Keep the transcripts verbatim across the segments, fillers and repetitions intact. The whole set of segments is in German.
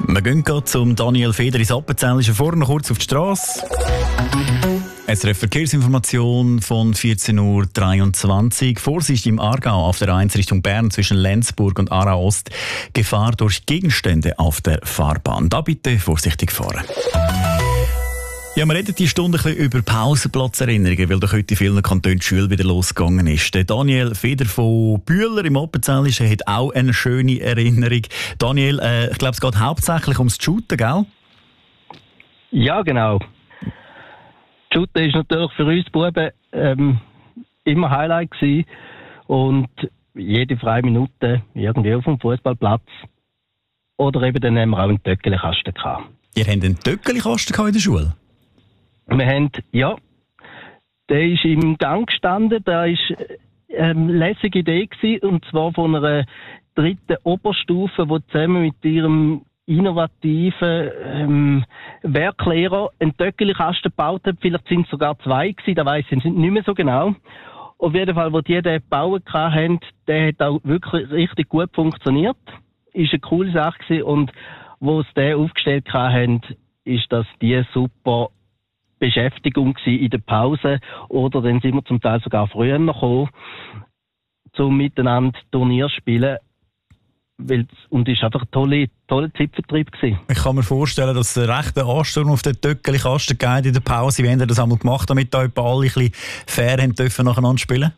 Wir gehen gerade zum Daniel Feder ins Appenzell. Ist er vorne noch kurz auf die Strasse? S R F Verkehrsinformation von vierzehn Uhr dreiundzwanzig. Vorsicht im Aargau auf der A eins Richtung Bern zwischen Lenzburg und Aarau Ost. Gefahr durch Gegenstände auf der Fahrbahn. Da bitte vorsichtig fahren. Ja, wir reden die Stunde ein bisschen über Pausenplatzerinnerungen, weil doch heute in vielen Kantonen die Schule wieder losgegangen ist. Der Daniel Feder von Bühler im Appenzell hat auch eine schöne Erinnerung. Daniel, äh, ich glaube, es geht hauptsächlich ums Shooten, gell? Ja, genau. Shooten ist natürlich für uns Buben ähm, immer Highlight gewesen. Und jede freie Minute irgendwie auf dem Fußballplatz. Oder eben dann haben wir auch einen Töckeli-Kasten gehabt. Ihr habt einen Töckeli-Kasten in der Schule? Wir haben, ja, der ist im Gang gestanden, da war eine lässige Idee gewesen, und zwar von einer dritten Oberstufe, die zusammen mit ihrem innovativen ähm, Werklehrer einen Töckeli-Kasten gebaut hat. Vielleicht sind es sogar zwei gewesen, da weiss ich nicht mehr so genau. Auf jeden Fall, wo die den gebaut haben, der hat auch wirklich richtig gut funktioniert. Ist eine coole Sache gewesen, und wo sie den aufgestellt haben, ist das die super Beschäftigung in der Pause, oder dann sind wir zum Teil sogar früher noch gekommen, zum miteinander Turnier spielen. Und es war einfach ein toller, toller Zeitvertreib gewesen. Ich kann mir vorstellen, dass es einen rechten Ansturm auf den Töckeli-Kasten gibt in der Pause. Wie haben Sie das einmal gemacht, damit da alle ein bisschen fair haben dürfen nacheinander spielen?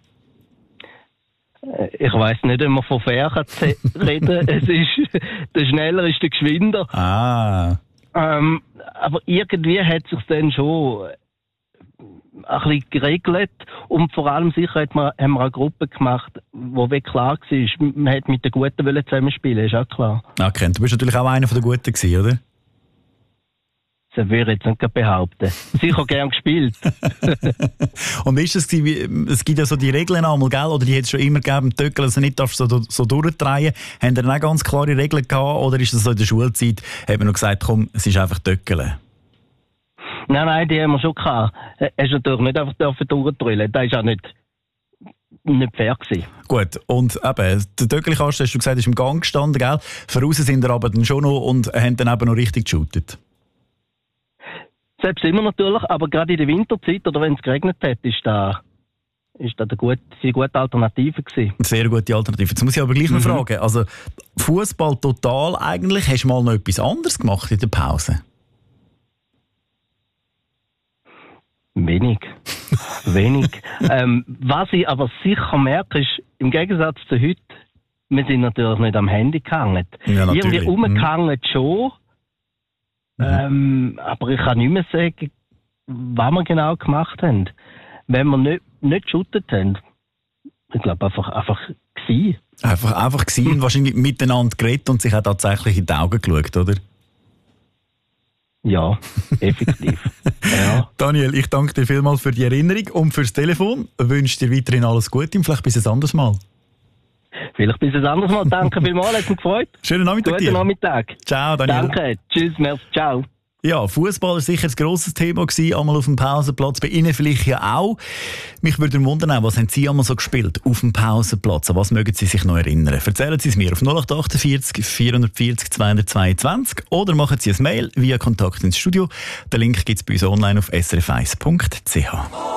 Ich weiss nicht, ob man von fair reden. Es ist, der Schneller ist der Geschwinder. Ah. Ähm, aber irgendwie hat es sich dann schon ein bisschen geregelt, und vor allem sicher hat man, haben wir eine Gruppe gemacht, wo wirklich klar war, man hat mit den Guten zusammen spielen, ist auch klar. Okay, du bist natürlich auch einer der Guten gewesen, oder? Das würde ich jetzt nicht behaupten. Sicher gern gespielt. Und wie ist das gewesen? Es gibt ja so die Regeln einmal, gell? Oder die hat es schon immer gegeben, Töckel, dass du nicht so, so durchdrehen. Haben ihr dann auch ganz klare Regeln gehabt? Oder ist das so in der Schulzeit, hat man noch gesagt, komm, es ist einfach Töckeln? Nein, nein, die haben wir schon gehabt. Er ist natürlich nicht einfach durchdrüllen. Das war auch nicht, nicht fair gewesen. Gut, und eben, der Töckelkasten, hast du gesagt, ist im Gang gestanden, gell? Voraus sind ihr aber dann schon noch und haben dann eben noch richtig geshootet. Selbst immer natürlich, aber gerade in der Winterzeit oder wenn es geregnet hat, ist da, ist da eine gute, eine gute Alternative gewesen. Eine sehr gute Alternative. Jetzt muss ich aber gleich noch mhm. fragen, also Fußball total eigentlich, hast du mal noch etwas anderes gemacht in der Pause? Wenig. Wenig. ähm, was ich aber sicher merke, ist, im Gegensatz zu heute, wir sind natürlich nicht am Handy gehangen. Ja, irgendwie rumgehangen mhm. schon. Mhm. Ähm, aber ich kann nicht mehr sagen, was wir genau gemacht haben. Wenn wir nicht, nicht geshootet haben. Ich glaube, einfach, einfach gewesen. Einfach, einfach gewesen und wahrscheinlich miteinander geredet und sich auch tatsächlich in die Augen geschaut, oder? Ja, effektiv. Ja. Daniel, ich danke dir vielmals für die Erinnerung und fürs Telefon. Ich wünsche dir weiterhin alles Gute und vielleicht bis ein anderes Mal. Vielleicht bis ein anderes Mal. Danke vielmals, hat mich gefreut. Schönen Nachmittag Guten dir. Nachmittag. Ciao, Daniel. Danke. Tschüss, merci. Ciao. Ja, Fußball war sicher ein grosses Thema gewesen, einmal auf dem Pausenplatz. Bei Ihnen vielleicht ja auch. Mich würde wundern, was haben Sie einmal so gespielt auf dem Pausenplatz? An was mögen Sie sich noch erinnern? Erzählen Sie es mir auf null acht achtundvierzig vierhundertvierzig zweihundertzweiundzwanzig oder machen Sie ein Mail via Kontakt ins Studio. Den Link gibt es bei uns online auf s r f eins punkt c h.